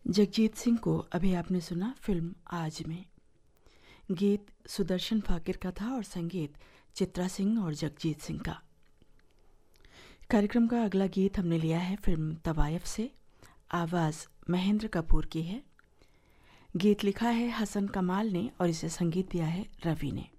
जगजीत सिंह को अभी आपने सुना फिल्म आज में। गीत सुदर्शन फाकिर का था और संगीत चित्रा सिंह और जगजीत सिंह का। कार्यक्रम का अगला गीत हमने लिया है फिल्म तवायफ से। आवाज़ महेंद्र कपूर की है। गीत लिखा है हसन कमाल ने और इसे संगीत दिया है रवि ने।